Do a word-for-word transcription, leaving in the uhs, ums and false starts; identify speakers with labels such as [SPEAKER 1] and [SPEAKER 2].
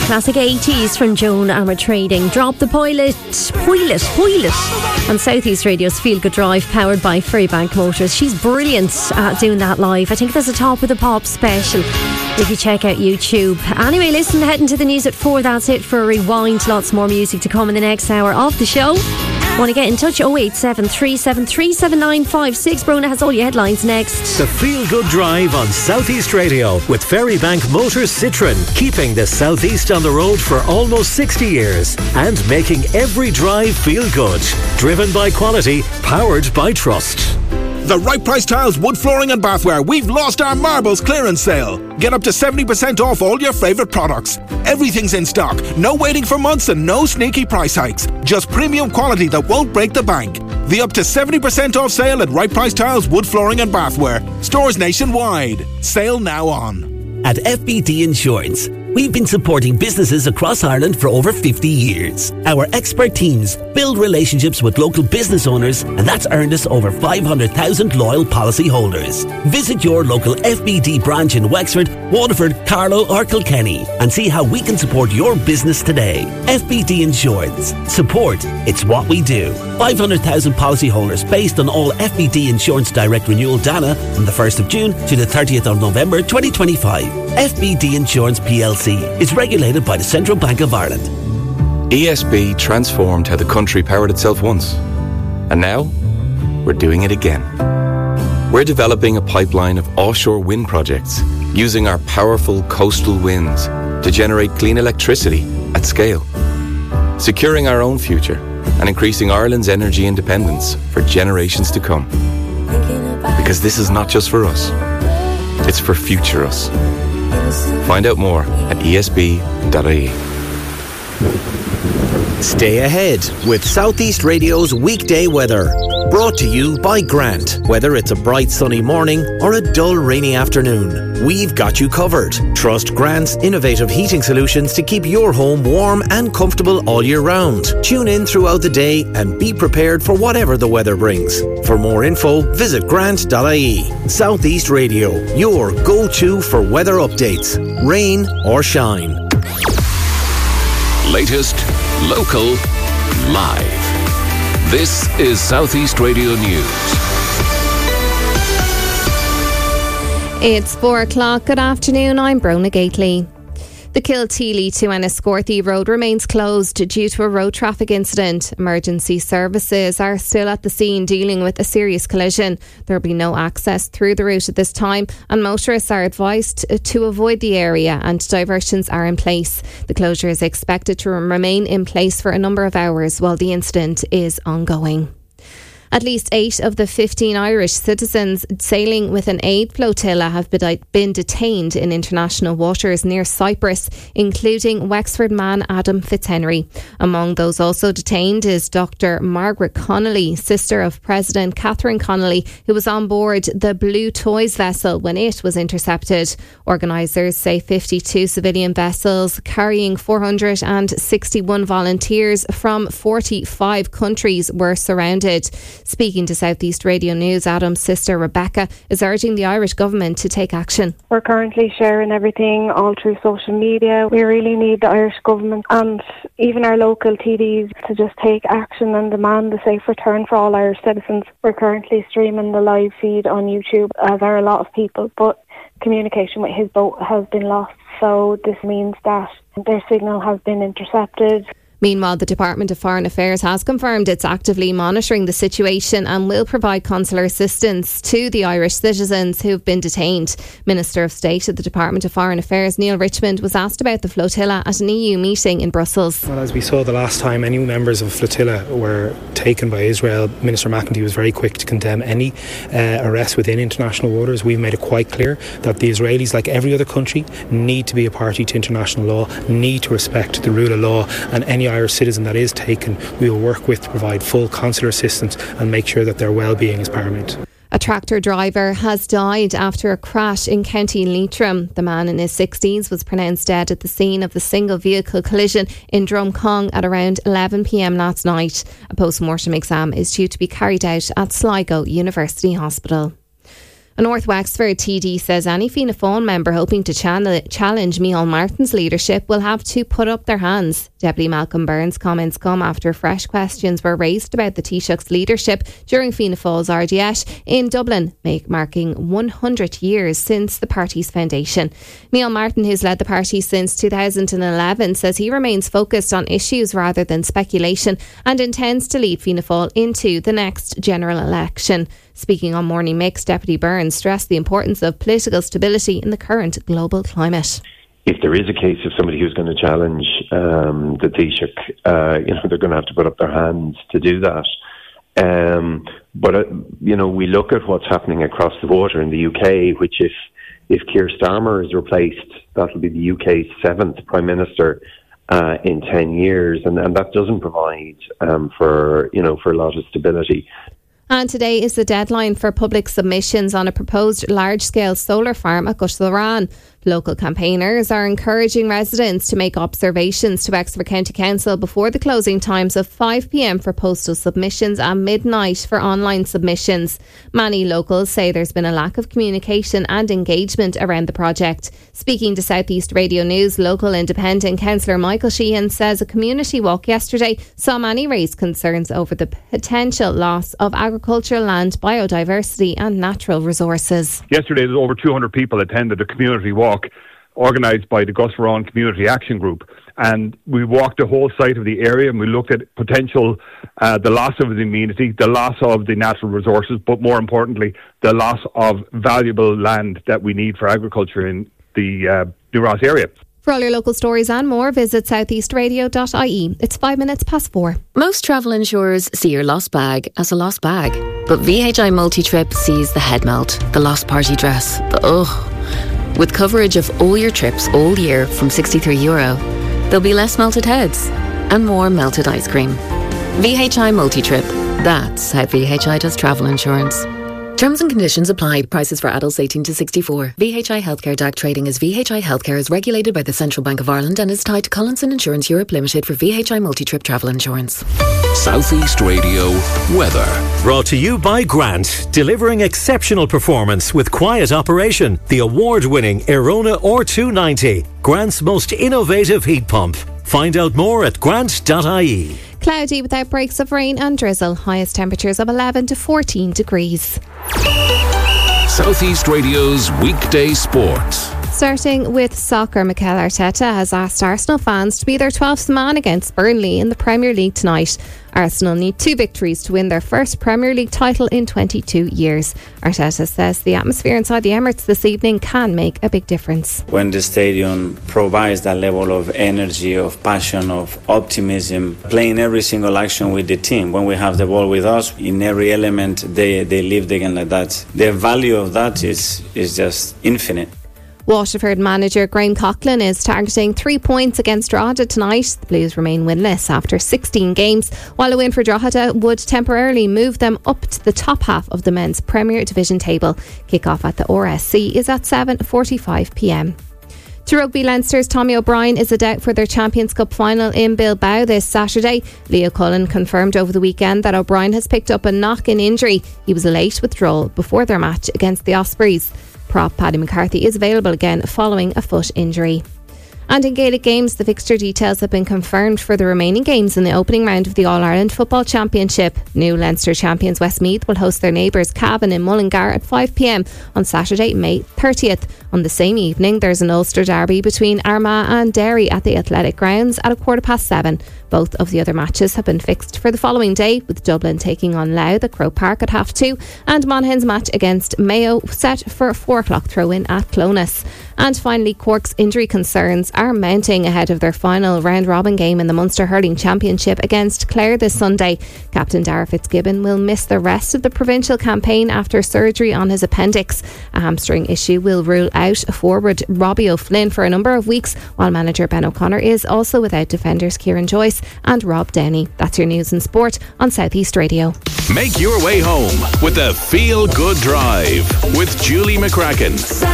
[SPEAKER 1] classic eighties from Joan Armour Trading. Drop the pilot, pilot, pilot on South East Radio's Feel Good Drive, powered by Ferrybank Motors. She's brilliant at doing that live. I think there's a Top of the Pop special if you check out YouTube. Anyway, listen, heading to the news at four. That's it for a rewind. Lots more music to come in the next hour of the show. Want to get in touch? oh eight seven three seven three seven nine five six. Brona has all your headlines next.
[SPEAKER 2] The Feel Good Drive on South East Radio with Ferrybank Motors Citroen, keeping the South East on the road for almost sixty years and making every drive feel good. Driven by quality, powered by trust.
[SPEAKER 3] The Right Price Tiles wood flooring and bathware. We've lost our marbles clearance sale. Get up to seventy percent off all your favourite products. Everything's in stock. No waiting for months and no sneaky price hikes. Just premium quality that won't break the bank. The up to seventy percent off sale at Right Price Tiles wood flooring and bathware. Stores nationwide. Sale now on.
[SPEAKER 4] At F B T Insurance, we've been supporting businesses across Ireland for over fifty years. Our expert teams build relationships with local business owners, and that's earned us over five hundred thousand loyal policy holders. Visit your local F B T branch in Wexford, Waterford, Carlow or Kilkenny and see how we can support your business today. F B T Insurance. Support, it's what we do. five hundred thousand policy holders based on all F B T Insurance direct renewal data from the first of June to the thirtieth of November twenty twenty-five. F B T Insurance P L C is regulated by the Central Bank of Ireland.
[SPEAKER 5] E S B transformed how the country powered itself once. And now, we're doing it again. We're developing a pipeline of offshore wind projects using our powerful coastal winds to generate clean electricity at scale. Securing our own future and increasing Ireland's energy independence for generations to come. Because this is not just for us, it's for future us. Find out more at E S B dot I E.
[SPEAKER 6] Stay ahead with South East Radio's weekday weather. Brought to you by Grant. Whether it's a bright sunny morning or a dull rainy afternoon, we've got you covered. Trust Grant's innovative heating solutions to keep your home warm and comfortable all year round. Tune in throughout the day and be prepared for whatever the weather brings. For more info, visit grant dot I E. South East Radio, your go-to for weather updates, rain or shine.
[SPEAKER 7] Latest, local, live. This is South East Radio News.
[SPEAKER 1] It's four o'clock. Good afternoon. I'm Brona Gately. The Kilteely to Enniscorthy road remains closed due to a road traffic incident. Emergency services are still at the scene dealing with a serious collision. There will be no access through the route at this time, and motorists are advised to avoid the area and diversions are in place. The closure is expected to remain in place for a number of hours while the incident is ongoing. At least eight of the fifteen Irish citizens sailing with an aid flotilla have been detained in international waters near Cyprus, including Wexford man Adam Fitzhenry. Among those also detained is Doctor Margaret Connolly, sister of President Catherine Connolly, who was on board the Blue Toys vessel when it was intercepted. Organisers say fifty-two civilian vessels carrying four hundred sixty-one volunteers from forty-five countries were surrounded. Speaking to South East Radio News, Adam's sister Rebecca is urging the Irish government to take action.
[SPEAKER 8] We're currently sharing everything all through social media. We really need the Irish government and even our local T Ds to just take action and demand a safe return for all Irish citizens. We're currently streaming the live feed on YouTube, as are a lot of people, but communication with his boat has been lost. So this means that their signal has been intercepted.
[SPEAKER 1] Meanwhile, the Department of Foreign Affairs has confirmed it's actively monitoring the situation and will provide consular assistance to the Irish citizens who have been detained. Minister of State at the Department of Foreign Affairs, Neil Richmond, was asked about the flotilla at an E U meeting in Brussels.
[SPEAKER 9] Well, as we saw the last time any members of a flotilla were taken by Israel, Minister McEntee was very quick to condemn any uh, arrests within international waters. We've made it quite clear that the Israelis, like every other country, need to be a party to international law, need to respect the rule of law, and any Irish citizen that is taken, we will work with to provide full consular assistance and make sure that their well-being is paramount.
[SPEAKER 1] A tractor driver has died after a crash in County Leitrim. The man in his sixties was pronounced dead at the scene of the single vehicle collision in Drumcong at around eleven p m last night. A post-mortem exam is due to be carried out at Sligo University Hospital. A North Wexford T D says any Fianna Fáil member hoping to channel, challenge Micheál Martin's leadership will have to put up their hands. Deputy Malcolm Byrne's comments come after fresh questions were raised about the Taoiseach's leadership during Fianna Fáil's R D S in Dublin, make, marking one hundred years since the party's foundation. Micheál Martin, who's led the party since two thousand eleven, says he remains focused on issues rather than speculation and intends to lead Fianna Fáil into the next general election. Speaking on Morning Mix, Deputy Byrne stressed the importance of political stability in the current global climate.
[SPEAKER 10] If there is a case of somebody who's going to challenge um, the Taoiseach, uh, you know, they're going to have to put up their hands to do that. Um, but, uh, you know, we look at what's happening across the water in the U K, which if, if Keir Starmer is replaced, that'll be the U K's seventh Prime Minister uh, in ten years. And, and that doesn't provide um, for, you know, for a lot of stability.
[SPEAKER 1] And today is the deadline for public submissions on a proposed large-scale solar farm at Gushlarán. Local campaigners are encouraging residents to make observations to Wexford County Council before the closing times of five p m for postal submissions and midnight for online submissions. Many locals say there's been a lack of communication and engagement around the project. Speaking to South East Radio News, local independent councillor Michael Sheehan says a community walk yesterday saw many raise concerns over the potential loss of agricultural land, biodiversity and natural resources.
[SPEAKER 11] Yesterday, there was over two hundred people attended a community walk organised by the Gushlarán Community Action Group, and we walked the whole site of the area and we looked at potential, uh, the loss of the amenity, the loss of the natural resources, but more importantly, the loss of valuable land that we need for agriculture in the uh, New Ross area.
[SPEAKER 1] For all your local stories and more, visit southeast radio dot I E. It's five minutes past four.
[SPEAKER 12] Most travel insurers see your lost bag as a lost bag, but V H I Multi-Trip sees the head melt, the lost party dress, the ugh. With coverage of all your trips all year from sixty-three euro, there'll be less melted heads and more melted ice cream. V H I Multi-Trip. That's how V H I does travel insurance. Terms and conditions apply. Prices for adults eighteen to sixty-four. V H I Healthcare D A C trading as V H I Healthcare is regulated by the Central Bank of Ireland and is tied to Collinson Insurance Europe Limited for V H I Multi-Trip travel insurance.
[SPEAKER 7] Southeast Radio weather.
[SPEAKER 2] Brought to you by Grant, delivering exceptional performance with quiet operation. The award-winning Erona R two ninety, Grant's most innovative heat pump. Find out more at grant dot I E.
[SPEAKER 1] Cloudy with outbreaks of rain and drizzle. Highest temperatures of eleven to fourteen degrees.
[SPEAKER 7] Southeast Radio's weekday sport.
[SPEAKER 1] Starting with soccer, Mikel Arteta has asked Arsenal fans to be their twelfth man against Burnley in the Premier League tonight. Arsenal need two victories to win their first Premier League title in twenty-two years. Arteta says the atmosphere inside the Emirates this evening can make a big difference.
[SPEAKER 13] When the stadium provides that level of energy, of passion, of optimism, playing every single action with the team, when we have the ball with us, in every element they, they live the game like that. The value of that is, is just infinite.
[SPEAKER 1] Waterford manager Graham Coughlin is targeting three points against Drogheda tonight. The Blues remain winless after sixteen games, while a win for Drogheda would temporarily move them up to the top half of the men's Premier Division table. Kick-off at the R S C is at seven forty-five p m. To rugby, Leinster's Tommy O'Brien is a doubt for their Champions Cup final in Bilbao this Saturday. Leo Cullen confirmed over the weekend that O'Brien has picked up a knock-in injury. He was a late withdrawal before their match against the Ospreys. Prop Paddy McCarthy is available again following a foot injury. And in Gaelic games, the fixture details have been confirmed for the remaining games in the opening round of the All-Ireland Football Championship. New Leinster champions Westmeath will host their neighbours Cavan in Mullingar at five p m on Saturday, May thirtieth. On the same evening, there's an Ulster derby between Armagh and Derry at the Athletic Grounds at a quarter past seven. Both of the other matches have been fixed for the following day, with Dublin taking on Louth at Croke Park at half two and Monaghan's match against Mayo set for a four o'clock throw-in at Clones. And finally, Cork's injury concerns are mounting ahead of their final round-robin game in the Munster Hurling Championship against Clare this Sunday. Captain Dara Fitzgibbon will miss the rest of the provincial campaign after surgery on his appendix. A hamstring issue will rule out forward Robbie O'Flynn for a number of weeks, while manager Ben O'Connor is also without defenders Kieran Joyce and Rob Downey. That's your news and sport on South East Radio.
[SPEAKER 7] Make your way home with the Feel Good Drive with Julie McCracken.